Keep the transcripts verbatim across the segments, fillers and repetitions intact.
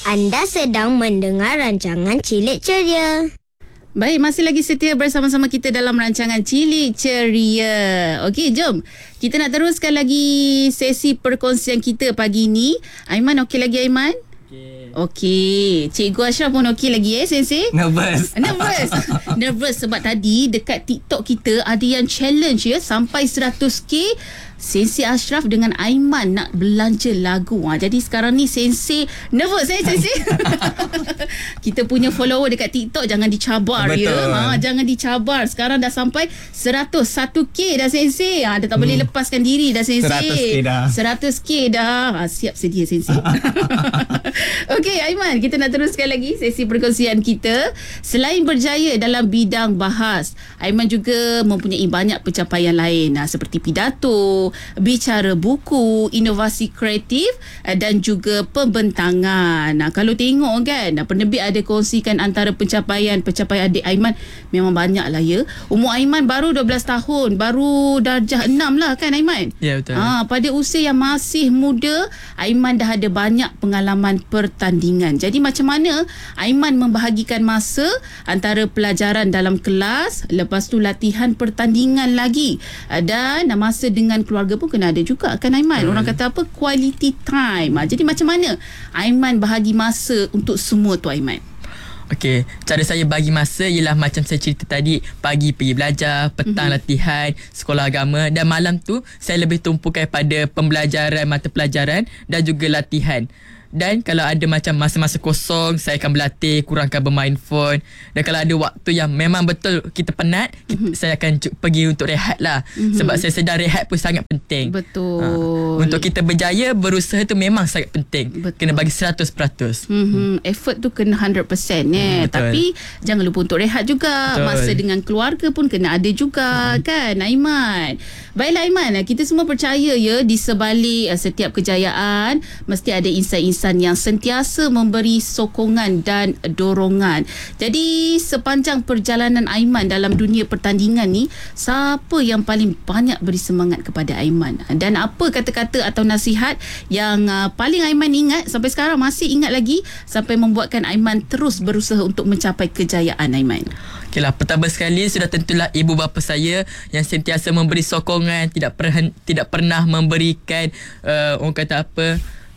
Anda sedang mendengar rancangan Cilik Ceria. Baik, masih lagi setia bersama-sama kita dalam rancangan Cilik Ceria. Okey, jom. Kita nak teruskan lagi sesi perkongsian kita pagi ni. Aiman, okey lagi Aiman? Okey. Okey. Cikgu Ashraf pun okey lagi eh, Sensei? Nervous. Nervous. Nervous sebab tadi dekat TikTok kita ada yang challenge ya sampai seratus K. Sensei Ashraf dengan Aiman nak belanja lagu. Ha, jadi sekarang ni Sensei nervous eh Sensei. Kita punya follower dekat TikTok jangan dicabar. Betul. Ya. Ha, jangan dicabar. Sekarang dah sampai seratus satu K dah Sensei. Ha, dah tak hmm. boleh lepaskan diri dah Sensei. seratus K dah. seratus K dah. Ha, siap sedia Sensei. Okey Aiman, kita nak teruskan lagi sesi perkongsian kita. Selain berjaya dalam bidang bahas, Aiman juga mempunyai banyak pencapaian lain. Ha, seperti pidato, bicara buku, inovasi kreatif dan juga pembentangan. Nah, kalau tengok kan, penerbit ada kongsikan antara pencapaian-pencapaian adik Aiman memang banyak lah ya. Umur Aiman baru dua belas tahun, baru darjah enam lah kan Aiman? Ya, betul. Ha, pada usia yang masih muda, Aiman dah ada banyak pengalaman pertandingan. Jadi macam mana Aiman membahagikan masa antara pelajaran dalam kelas, lepas tu latihan pertandingan lagi, dan masa dengan keluarga pun kena ada juga kan Aiman. Hmm. Orang kata apa? Quality time. Ha, jadi macam mana Aiman bahagi masa untuk semua tu Aiman? Okey, cara saya bagi masa ialah macam saya cerita tadi, pagi pergi belajar, petang mm-hmm. latihan, sekolah agama, dan malam tu saya lebih tumpukan pada pembelajaran mata pelajaran dan juga latihan. Dan kalau ada macam masa-masa kosong, saya akan berlatih, kurangkan bermain phone. Dan kalau ada waktu yang memang betul kita penat, mm-hmm. saya akan cu- pergi untuk rehat lah. Mm-hmm. Sebab saya sedar rehat pun sangat penting. Betul. Ha. Untuk kita berjaya, berusaha tu memang sangat penting. Betul. Kena bagi seratus peratus. Mm-hmm. Effort tu kena one hundred percent eh. Mm, tapi jangan lupa untuk rehat juga. Betul. Masa dengan keluarga pun kena ada juga. Mm. Kan Aiman? Baiklah Aiman, kita semua percaya ya, di sebalik uh, setiap kejayaan mesti ada insan-insan yang sentiasa memberi sokongan dan dorongan. Jadi sepanjang perjalanan Aiman dalam dunia pertandingan ni, siapa yang paling banyak beri semangat kepada Aiman? Dan apa kata-kata atau nasihat yang uh, paling Aiman ingat sampai sekarang, masih ingat lagi, sampai membuatkan Aiman terus berusaha untuk mencapai kejayaan Aiman? Okeylah, pertama sekali sudah tentulah ibu bapa saya yang sentiasa memberi sokongan, tidak perhen, tidak pernah memberikan uh, orang kata apa,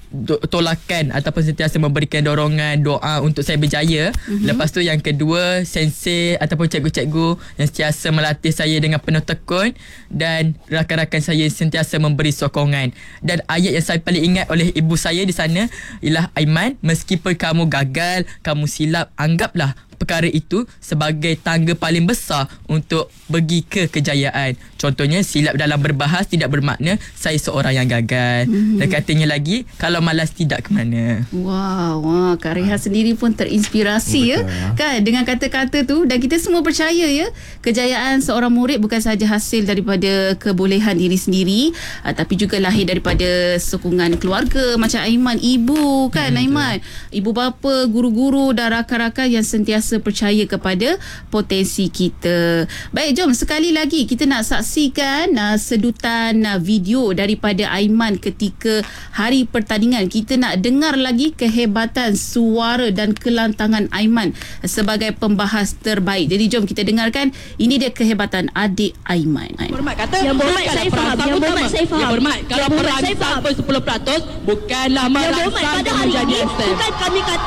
tolakan ataupun sentiasa memberikan dorongan, doa untuk saya berjaya. Mm-hmm. Lepas tu yang kedua, sensei ataupun cikgu-cikgu yang sentiasa melatih saya dengan penuh tekun, dan rakan-rakan saya sentiasa memberi sokongan. Dan ayat yang saya paling ingat oleh ibu saya di sana ialah, Aiman, meskipun kamu gagal, kamu silap, anggaplah perkara itu sebagai tangga paling besar untuk pergi ke kejayaan. Contohnya, silap dalam berbahas tidak bermakna saya seorang yang gagal. Mm-hmm. Dan katanya lagi, kalau malas tidak ke mana. Wow, wah, Kak Reha sendiri pun terinspirasi. Betul, ya, kan, dengan kata-kata tu. Dan kita semua percaya ya, kejayaan seorang murid bukan sahaja hasil daripada kebolehan diri sendiri, uh, tapi juga lahir daripada sokongan keluarga macam Aiman, ibu kan. Hmm, Aiman, ibu bapa, guru-guru dan rakan-rakan yang sentiasa percaya kepada potensi kita. Baik, jom sekali lagi kita nak saksikan uh, sedutan uh, video daripada Aiman ketika hari pertandingan. Kita nak dengar lagi kehebatan suara dan kelantangan Aiman sebagai pembahas terbaik. Jadi jom kita dengarkan. Ini dia kehebatan adik Aiman. Hormat kata, yang berhormat saya faham, yang berhormat saya faham. Yang berhormat, kalau perangsang pun sepuluh peratus bukanlah merangsang dengan menjadi exam. Bukan kami kata.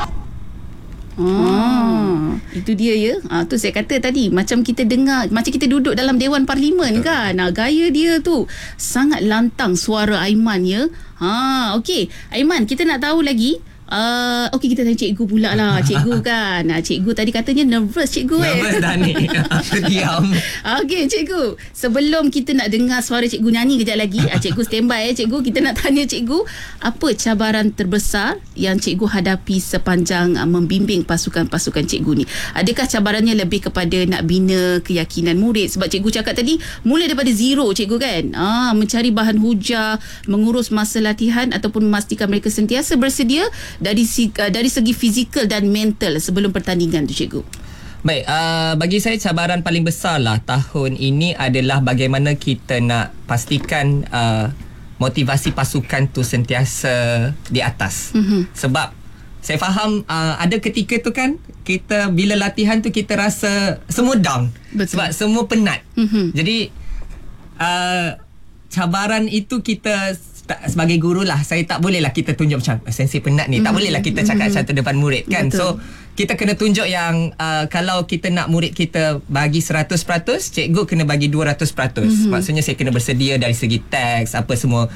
Ah, itu dia ya. Ah, tu saya kata tadi, macam kita dengar, macam kita duduk dalam Dewan Parlimen kan. Nah, gaya dia tu sangat lantang suara Aiman ya. Ha, okey. Aiman, kita nak tahu lagi. Uh, Okey, kita tanya cikgu pula lah. Cikgu kan, nah, cikgu tadi katanya nervous cikgu eh. Nervous dah ni. Diam. Okey cikgu, sebelum kita nak dengar suara cikgu nyanyi kejap lagi, cikgu standby eh cikgu. Kita nak tanya cikgu, apa cabaran terbesar yang cikgu hadapi sepanjang uh, membimbing pasukan-pasukan cikgu ni? Adakah cabarannya lebih kepada nak bina keyakinan murid? Sebab cikgu cakap tadi mula daripada zero cikgu kan. Ah, mencari bahan hujah, mengurus masa latihan ataupun memastikan mereka sentiasa bersedia dari dari segi fizikal dan mental sebelum pertandingan tu cikgu. Baik, uh, bagi saya cabaran paling besar lah tahun ini adalah bagaimana kita nak pastikan uh, motivasi pasukan tu sentiasa di atas. Mm-hmm. Sebab Saya faham uh, ada ketika tu kan kita bila latihan tu kita rasa semua down. Betul. Sebab semua penat. Mhm. Jadi uh, cabaran itu kita sebagai guru lah, saya tak boleh lah kita tunjuk macam sensei penat ni, mm-hmm. tak boleh lah kita cakap macam tu depan murid kan. Betul. So kita kena tunjuk yang uh, kalau kita nak murid kita bagi seratus peratus, cikgu kena bagi dua ratus peratus. Mm-hmm. Maksudnya saya kena bersedia dari segi teks apa semua,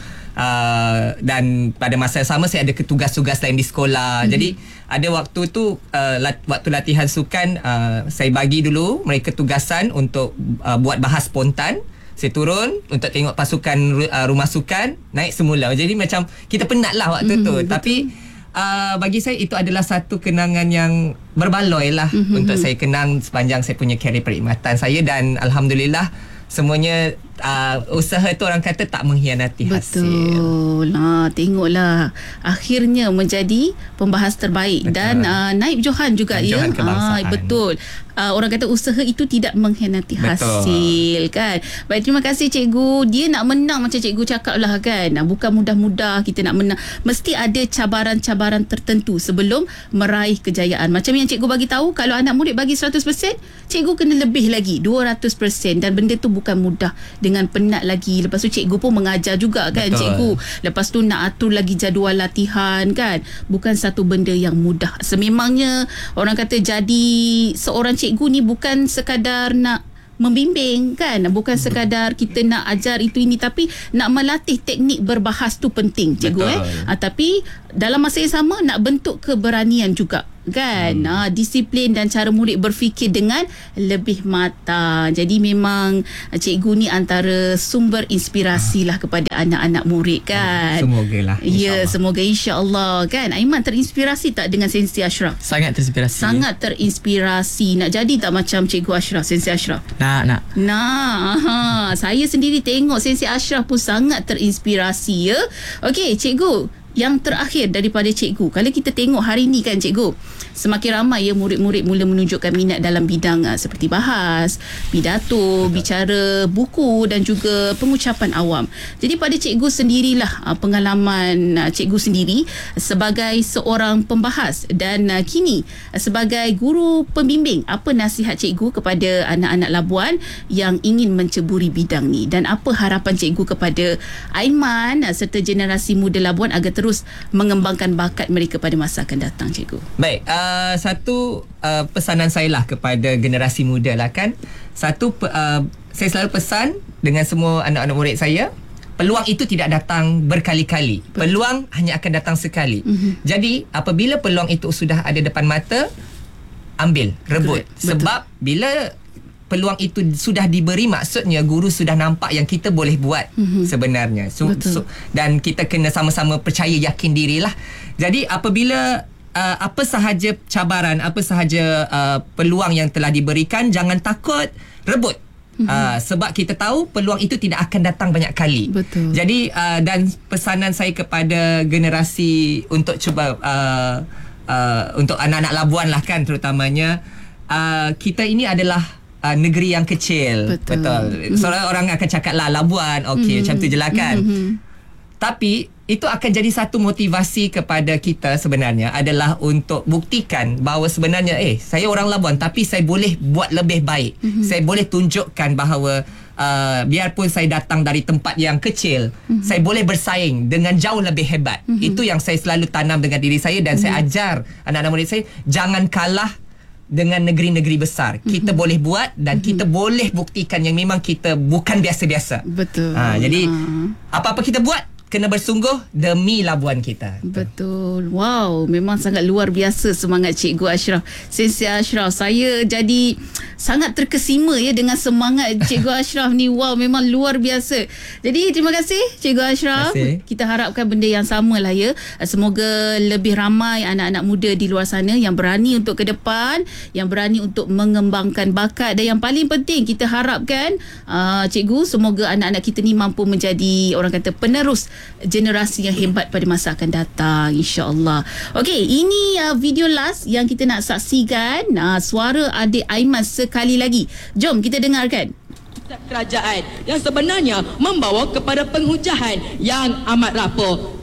uh, dan pada masa yang sama saya ada tugas-tugas lain di sekolah. Mm-hmm. Jadi ada waktu tu uh, lat, waktu latihan sukan, uh, saya bagi dulu mereka tugasan untuk uh, buat bahas spontan. Saya turun untuk tengok pasukan uh, rumah sukan naik semula. Jadi macam kita penat lah waktu mm, tu. Betul. Tapi uh, bagi saya itu adalah satu kenangan yang berbaloi lah mm-hmm. untuk saya kenang sepanjang saya punya karier perkhidmatan saya. Dan Alhamdulillah semuanya uh, usaha tu orang kata tak mengkhianati hasil. Betul. Ha, tengoklah akhirnya menjadi pembahas terbaik. Betul. Dan uh, Naib Johan juga Naib ya. Johan Kebangsaan. Ha, betul. Uh, orang kata usaha itu tidak mengkhianati hasil. Betul. Kan. Baik, terima kasih cikgu. Dia nak menang macam cikgu cakap lah kan. Bukan mudah-mudah kita nak menang. Mesti ada cabaran-cabaran tertentu sebelum meraih kejayaan. Macam yang cikgu bagi tahu, kalau anak murid bagi seratus peratus, cikgu kena lebih lagi dua ratus peratus. Dan benda tu bukan mudah, dengan penat lagi. Lepas tu cikgu pun mengajar juga kan. Betul. Cikgu lepas tu nak atur lagi jadual latihan kan. Bukan satu benda yang mudah. Sememangnya orang kata jadi seorang cikgu ni bukan sekadar nak membimbing kan, bukan sekadar kita nak ajar itu ini, tapi nak melatih teknik berbahas tu penting cikgu. Betul. eh ha, tapi dalam masa yang sama nak bentuk keberanian juga kan. hmm. ha, disiplin dan cara murid berfikir dengan lebih matang. Jadi memang cikgu ni antara sumber inspirasi lah kepada anak-anak murid kan. Semoga lah, ya, semoga insya-Allah kan. Aiman terinspirasi tak dengan Sensei Ashraf? Sangat terinspirasi. Sangat terinspirasi. Nak jadi tak macam Cikgu Ashraf, Sensei Ashraf? Nak, nak. Nah, ha, saya sendiri tengok Sensei Ashraf pun sangat terinspirasi ya. Okey, cikgu, yang terakhir daripada cikgu, kalau kita tengok hari ni kan cikgu, semakin ramai ya murid-murid mula menunjukkan minat dalam bidang uh, seperti bahas, pidato, betul, bicara, buku dan juga pengucapan awam. Jadi pada cikgu sendirilah uh, pengalaman uh, cikgu sendiri sebagai seorang pembahas dan uh, kini uh, sebagai guru pembimbing, apa nasihat cikgu kepada anak-anak Labuan yang ingin menceburi bidang ni, dan apa harapan cikgu kepada Aiman uh, serta generasi muda Labuan agar terus mengembangkan bakat mereka pada masa akan datang cikgu? Baik, uh, satu uh, pesanan saya lah kepada generasi muda lah kan. Satu, uh, saya selalu pesan dengan semua anak-anak murid saya, peluang itu tidak datang berkali-kali. Betul. Peluang hanya akan datang sekali. Mm-hmm. Jadi apabila peluang itu sudah ada depan mata, ambil, rebut. Betul. Sebab bila peluang itu sudah diberi, maksudnya guru sudah nampak yang kita boleh buat mm-hmm. sebenarnya. So, so, dan kita kena sama-sama percaya, yakin dirilah. Jadi apabila uh, apa sahaja cabaran, apa sahaja uh, peluang yang telah diberikan, jangan takut, rebut. Mm-hmm. Uh, sebab kita tahu peluang itu tidak akan datang banyak kali. Betul. Jadi uh, dan pesanan saya kepada generasi untuk cuba uh, uh, untuk anak-anak Labuan lah kan terutamanya, uh, kita ini adalah Uh, negeri yang kecil. Betul, betul. Mm-hmm. Seorang orang akan cakap lah Labuan, okey, mm-hmm. macam tu je lah kan. Mm-hmm. Tapi itu akan jadi satu motivasi kepada kita sebenarnya, adalah untuk buktikan bahawa sebenarnya eh saya orang Labuan tapi saya boleh buat lebih baik. Mm-hmm. Saya boleh tunjukkan bahawa uh, biarpun saya datang dari tempat yang kecil, mm-hmm. saya boleh bersaing dengan jauh lebih hebat. Mm-hmm. Itu yang saya selalu tanam dengan diri saya, dan mm-hmm. saya ajar anak-anak murid saya, jangan kalah dengan negeri-negeri besar. Kita mm-hmm. boleh buat dan mm-hmm. kita boleh buktikan yang memang kita bukan biasa-biasa. Betul. Ha, jadi ha. apa-apa kita buat kena bersungguh demi Labuan kita. Betul. Wow, memang sangat luar biasa semangat Cikgu Ashraf. Sensei Ashraf, saya jadi sangat terkesima ya dengan semangat Cikgu Ashraf ni. Wow, memang luar biasa. Jadi terima kasih Cikgu Ashraf. Kita harapkan benda yang sama lah ya. Semoga lebih ramai anak-anak muda di luar sana yang berani untuk ke depan, yang berani untuk mengembangkan bakat, dan yang paling penting kita harapkan uh, Cikgu, semoga anak-anak kita ni mampu menjadi orang kata penerus generasi yang hebat pada masa akan datang, insya-Allah. Okey, ini uh, video last yang kita nak saksikan, uh, suara adik Aiman sekali lagi. Jom kita dengarkan. Kerajaan yang sebenarnya membawa kepada penghujahan yang amat rapuh.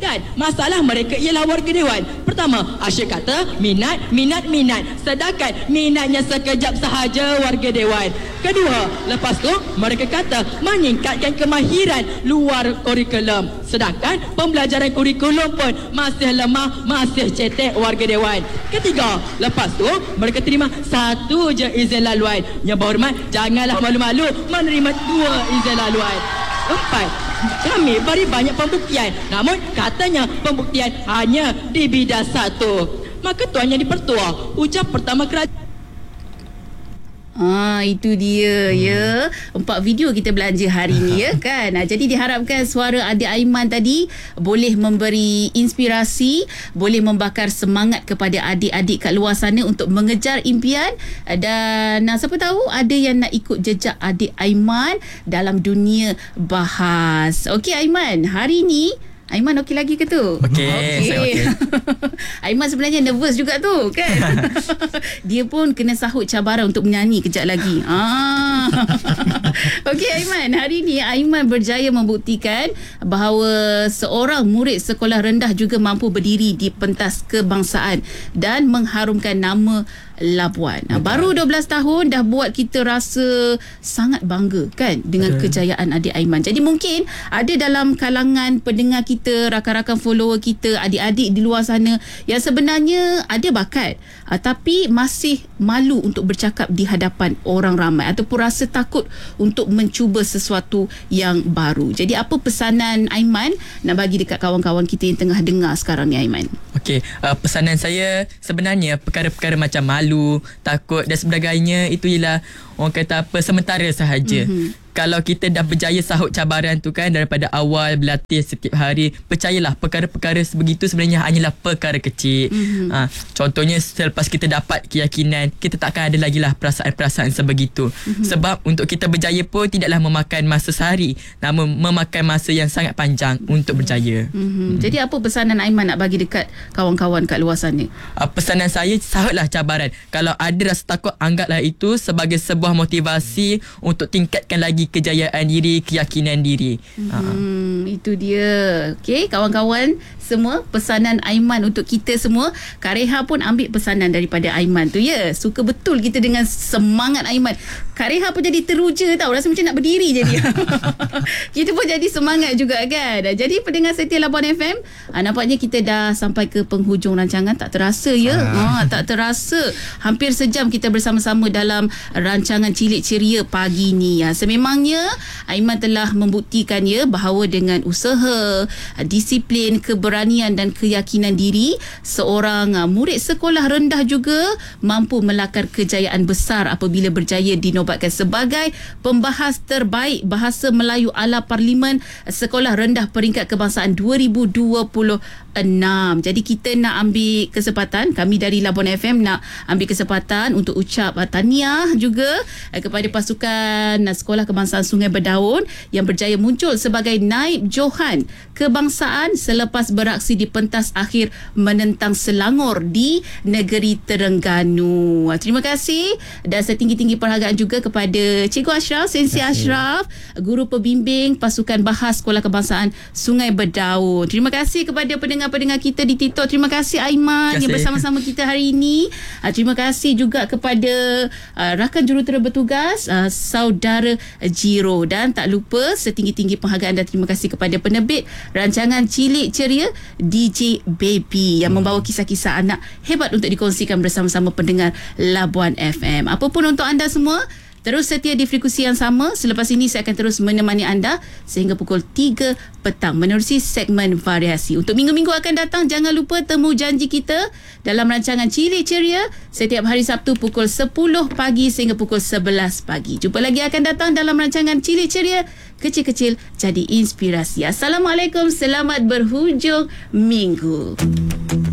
Kan? Masalah mereka ialah warga dewan. Pertama, Asyik kata minat, minat, minat. Sedangkan minatnya sekejap sahaja warga dewan. Kedua, lepas tu mereka kata meningkatkan kemahiran luar kurikulum. Sedangkan pembelajaran kurikulum pun masih lemah, masih cetek warga dewan. Ketiga, lepas tu mereka terima satu je izin laluan. Yang berhormat, janganlah malu-malu menerima dua izin laluan. Empat, kami beri banyak pembuktian, namun katanya pembuktian hanya di bidang satu. Maka tuannya dipertua, ucap pertama kerajaan. Ah, itu dia hmm. ya. Empat video kita belanja hari ni ya kan. Jadi diharapkan suara adik Aiman tadi boleh memberi inspirasi, boleh membakar semangat kepada adik-adik kat luar sana untuk mengejar impian. Dan nah, siapa tahu ada yang nak ikut jejak adik Aiman dalam dunia bahas. Okey Aiman, hari ni Aiman okey lagi ke tu? Okey, okay. Saya okey. Aiman sebenarnya nervous juga tu kan. Dia pun kena sahut cabaran untuk menyanyi kejap lagi. Ah. Okey Aiman, hari ni Aiman berjaya membuktikan bahawa seorang murid sekolah rendah juga mampu berdiri di pentas kebangsaan dan mengharumkan nama Labuan. Nah, baru dua belas tahun dah buat kita rasa sangat bangga kan dengan okay. kejayaan adik Aiman. Jadi mungkin ada dalam kalangan pendengar kita, rakan-rakan follower kita, adik-adik di luar sana yang sebenarnya ada bakat uh, tapi masih malu untuk bercakap di hadapan orang ramai ataupun rasa takut untuk mencuba sesuatu yang baru. Jadi apa pesanan Aiman nak bagi dekat kawan-kawan kita yang tengah dengar sekarang ni Aiman? Okey, uh, pesanan saya sebenarnya perkara-perkara macam malu, takut dan sebagainya itu ialah orang kata apa, sementara sahaja. Mm-hmm. Kalau kita dah berjaya sahut cabaran tu kan daripada awal berlatih setiap hari, percayalah perkara-perkara sebegitu sebenarnya hanyalah perkara kecil. Mm-hmm. Ha, contohnya selepas kita dapat keyakinan, kita takkan ada lagi lah perasaan-perasaan sebegitu. Mm-hmm. Sebab untuk kita berjaya pun tidaklah memakan masa sehari, namun memakan masa yang sangat panjang mm-hmm. untuk berjaya. Mm-hmm. Mm. Jadi apa pesanan Aiman nak bagi dekat kawan-kawan kat luar sana? Uh, pesanan saya, sahutlah cabaran. Kalau ada rasa takut, anggaplah itu sebagai sebuah motivasi untuk tingkatkan lagi kejayaan diri, keyakinan diri. Hmm, uh. Itu dia. Okey, kawan-kawan semua, pesanan Aiman untuk kita semua. Kak Reha pun ambil pesanan daripada Aiman tu ya. Suka betul kita dengan semangat Aiman. Kak Reha pun jadi teruja tau, rasa macam nak berdiri jadi. Kita pun jadi semangat juga kan. Jadi pendengar setia Labuan F M, ah, nampaknya kita dah sampai ke penghujung rancangan. Tak terasa ya. Ah. Ah, tak terasa. Hampir sejam kita bersama-sama dalam rancangan Cilik Ceria pagi ni ya. Sememangnya Aiman telah membuktikan ya bahawa dengan usaha, disiplin, keberanian dan keyakinan diri, seorang murid sekolah rendah juga mampu melakar kejayaan besar apabila berjaya dinobatkan sebagai pembahas terbaik bahasa Melayu ala Parlimen Sekolah Rendah Peringkat Kebangsaan dua ribu dua puluh enam. Jadi kita nak ambil kesempatan, kami dari Labuan F M nak ambil kesempatan untuk ucap uh, tahniah juga uh, kepada pasukan uh, Sekolah Kebangsaan Sungai Berdaun yang berjaya muncul sebagai naib Johan Kebangsaan selepas beraksi di pentas akhir menentang Selangor di negeri Terengganu. Uh, terima kasih dan setinggi-tinggi perhargaan juga kepada Cikgu Ashraf, Sensi Ashraf, guru pembimbing pasukan bahas Sekolah Kebangsaan Sungai Berdaun. Terima kasih kepada pendengar-pendengar kita di TikTok. Terima kasih Aiman yang bersama-sama kita hari ini. Uh, terima kasih juga kepada uh, rakan jurutera bertugas uh, saudara Jiro, dan tak lupa setinggi-tinggi penghargaan dan terima kasih kepada penerbit rancangan Cilik Ceria D J Baby yang hmm. membawa kisah-kisah anak hebat untuk dikongsikan bersama-sama pendengar Labuan F M. Apapun untuk anda semua, terus setia di frekuensi yang sama. Selepas ini saya akan terus menemani anda sehingga pukul tiga petang menerusi segmen variasi. Untuk minggu-minggu akan datang, jangan lupa temu janji kita dalam rancangan Cilik Ceria setiap hari Sabtu pukul sepuluh pagi sehingga pukul sebelas pagi. Jumpa lagi akan datang dalam rancangan Cilik Ceria, kecil-kecil jadi inspirasi. Assalamualaikum, selamat berhujung minggu.